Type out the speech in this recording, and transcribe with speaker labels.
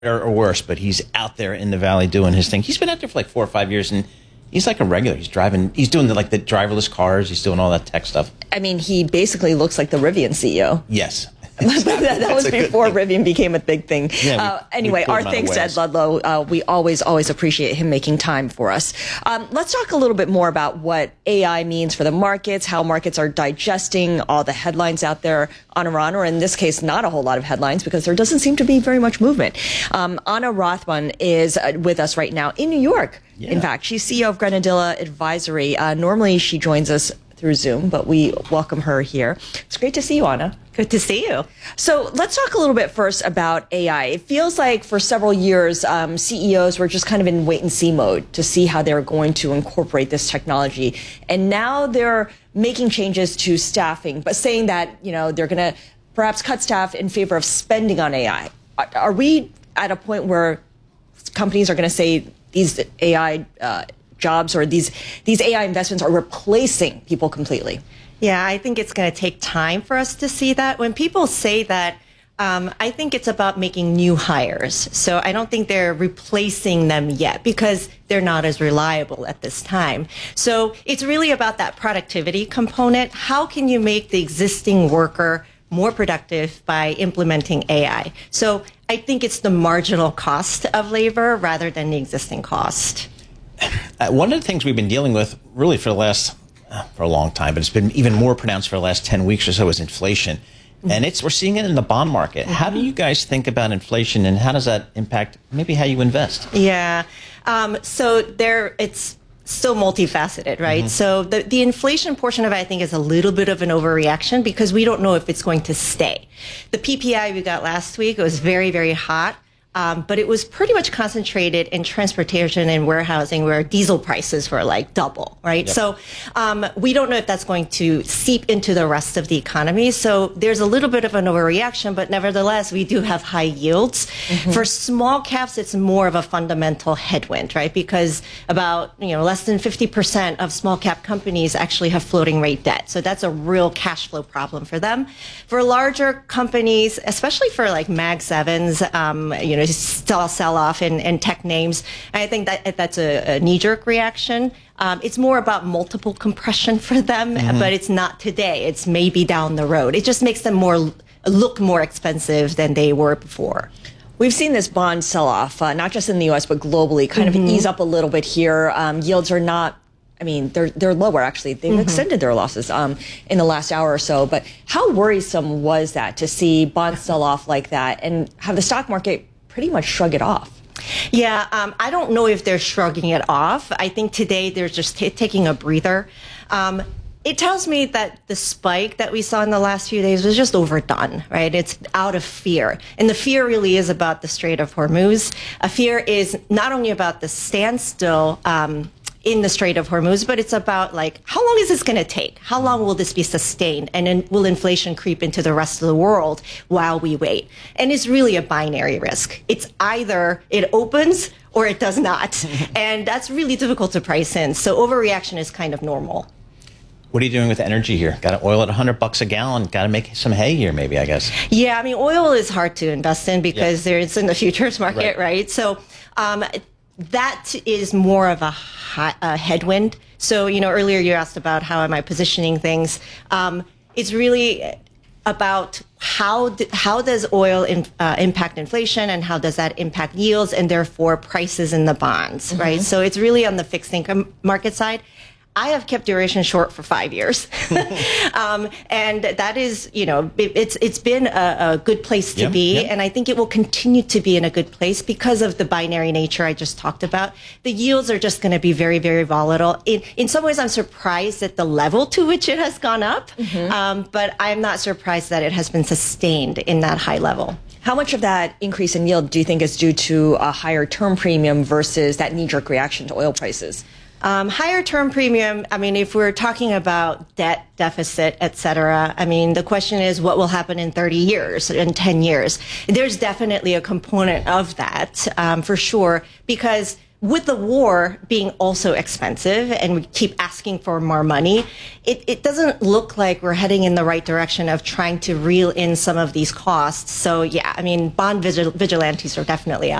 Speaker 1: or worse, but he's out there in the valley doing his thing. He's been out there for like 4 or 5 years, and he's like a regular. He's driving. He's doing the driverless cars. He's doing all that tech stuff.
Speaker 2: I mean, he basically looks like the Rivian CEO.
Speaker 1: Yes.
Speaker 2: that was before Rivian became a big thing.
Speaker 1: Yeah,
Speaker 2: anyway, our thanks to Ed Ludlow. We always appreciate him making time for us. Let's talk a little bit more about what AI means for the markets, how markets are digesting all the headlines out there on Iran, or in this case, not a whole lot of headlines because there doesn't seem to be very much movement. Anna Rothman is with us right now in New York. Yeah. In fact, she's CEO of Granadilla Advisory. Normally, she joins us through Zoom, but we welcome her here. It's great to see you, Anna.
Speaker 3: Good to see you.
Speaker 2: So let's talk a little bit first about AI. It feels like for several years, CEOs were just kind of in wait-and-see mode to see how they're going to incorporate this technology. And now they're making changes to staffing, but saying that, you know, they're going to perhaps cut staff in favor of spending on AI. Are we at a point where companies are going to say these AI jobs or these AI investments are replacing people completely?
Speaker 3: Yeah, I think it's going to take time for us to see that. When people say that, I think it's about making new hires. So I don't think they're replacing them yet because they're not as reliable at this time. So it's really about that productivity component. How can you make the existing worker more productive by implementing AI? So I think it's the marginal cost of labor rather than the existing cost.
Speaker 1: One of the things we've been dealing with really for a long time, but it's been even more pronounced for the last 10 weeks or so, is inflation. And we're seeing it in the bond market. How do you guys think about inflation, and how does that impact maybe how you invest?
Speaker 3: Yeah. So it's still multifaceted, right? So the inflation portion of it, I think, is a little bit of an overreaction because we don't know if it's going to stay. The PPI we got last week, it was very, very hot. But it was pretty much concentrated in transportation and warehousing where diesel prices were like double, right? Yep. So we don't know if that's going to seep into the rest of the economy. So there's a little bit of an overreaction, but nevertheless, we do have high yields. For small caps, it's more of a fundamental headwind, right? Because about less than 50% of small cap companies actually have floating rate debt. So that's a real cash flow problem for them. For larger companies, especially for like Mag 7s, sell off in tech names. I think that's a knee-jerk reaction. It's more about multiple compression for them, but it's not today. It's maybe down the road. It just makes them look more expensive than they were before.
Speaker 2: We've seen this bond sell-off, not just in the U.S., but globally, kind of ease up a little bit here. Yields are not, they're lower, actually. They've extended their losses in the last hour or so. But how worrisome was that to see bonds sell off like that and have the stock market pretty much shrug it off?
Speaker 3: Yeah, I don't know if they're shrugging it off. I think today they're just taking a breather. It tells me that the spike that we saw in the last few days was just overdone, right? It's out of fear. And the fear really is about the Strait of Hormuz. A fear is not only about the standstill in the Strait of Hormuz, but it's about how long is this going to take? How long will this be sustained? And then will inflation creep into the rest of the world while we wait? And it's really a binary risk. It's either it opens or it does not. And that's really difficult to price in. So overreaction is kind of normal.
Speaker 1: What are you doing with energy here? Got oil at $100 a gallon. Got to make some hay here, maybe, I guess.
Speaker 3: Yeah, oil is hard to invest in because it's in the futures market, right? So that is more of a headwind. So, earlier you asked about how am I positioning things. It's really about how does oil impact inflation and how does that impact yields and therefore prices in the bonds, right? So it's really on the fixed income market side. I have kept duration short for 5 years. And that is, it's been a good place to be. And I think it will continue to be in a good place because of the binary nature I just talked about. The yields are just going to be very, very volatile. In some ways, I'm surprised at the level to which it has gone up. But I'm not surprised that it has been sustained in that high level.
Speaker 2: How much of that increase in yield do you think is due to a higher term premium versus that knee-jerk reaction to oil prices?
Speaker 3: Higher term premium, if we're talking about debt deficit, et cetera, the question is what will happen in 30 years, in 10 years? There's definitely a component of that, for sure, because with the war being also expensive and we keep asking for more money, it doesn't look like we're heading in the right direction of trying to reel in some of these costs. So yeah, I mean, bond vigilantes are definitely